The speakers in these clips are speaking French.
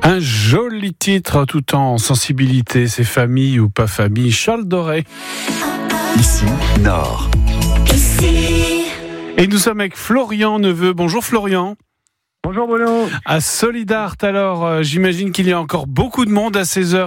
Un joli titre tout en sensibilité, c'est famille ou pas famille, Charles Doré. Ici, Nord. Et nous sommes avec Florian Neveu. Bonjour Florian. Bonjour Bruno. À Solidart, alors j'imagine qu'il y a encore beaucoup de monde à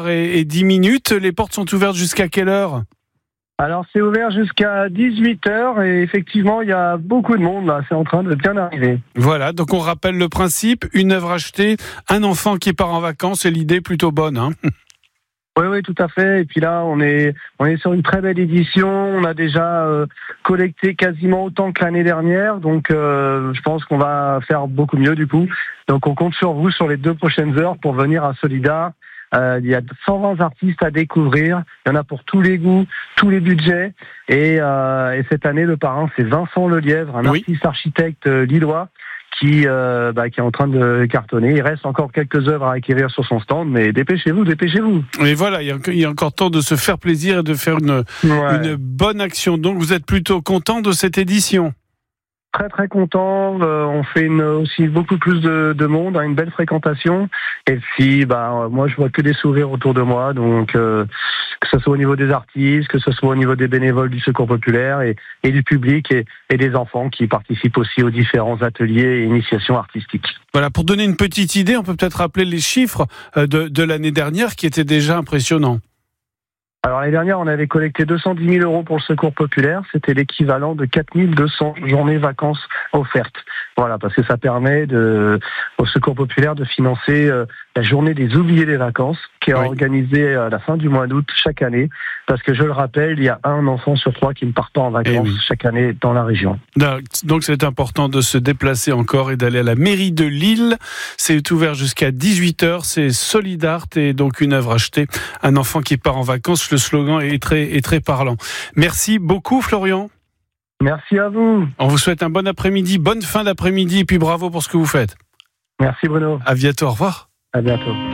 16h10. Les portes sont ouvertes jusqu'à quelle heure ? Alors c'est ouvert jusqu'à 18h et effectivement il y a beaucoup de monde là, c'est en train de bien arriver. Voilà, donc on rappelle le principe, une œuvre achetée, un enfant qui part en vacances, et l'idée plutôt bonne, hein. Oui, tout à fait. Et puis là, on est sur une très belle édition. On a déjà collecté quasiment autant que l'année dernière. Donc, je pense qu'on va faire beaucoup mieux du coup. Donc, on compte sur vous sur les 2 prochaines heures pour venir à Solidart. Il y a 120 artistes à découvrir. Il y en a pour tous les goûts, tous les budgets. Et cette année, le parrain, c'est Vincent Lelièvre, un artiste architecte lillois qui est en train de cartonner. Il reste encore quelques œuvres à acquérir sur son stand, mais dépêchez-vous. Et voilà, il y a encore temps de se faire plaisir et de faire une bonne action. Donc vous êtes plutôt content de cette édition ? Très très content, on fait aussi beaucoup plus de monde, une belle fréquentation, et puis moi je vois que des sourires autour de moi, donc que ce soit au niveau des artistes, que ce soit au niveau des bénévoles du Secours Populaire et du public et des enfants qui participent aussi aux différents ateliers et initiations artistiques. Voilà, pour donner une petite idée, on peut peut-être rappeler les chiffres de l'année dernière qui étaient déjà impressionnants. Alors l'année dernière, on avait collecté 210 000 euros pour le Secours Populaire. C'était l'équivalent de 4 200 journées vacances offertes. Voilà, parce que ça permet au Secours Populaire de financer la journée des oubliés des vacances, qui est organisée à la fin du mois d'août chaque année. Parce que je le rappelle, il y a un enfant sur 3 qui ne part pas en vacances chaque année dans la région. Donc c'est important de se déplacer encore et d'aller à la mairie de Lille. C'est ouvert jusqu'à 18h, c'est Solidart et donc une œuvre achetée, un enfant qui part en vacances. Le slogan est très parlant. Merci beaucoup Florian. Merci à vous. On vous souhaite un bon après-midi, bonne fin d'après-midi et puis bravo pour ce que vous faites. Merci Bruno. À bientôt, au revoir. À bientôt.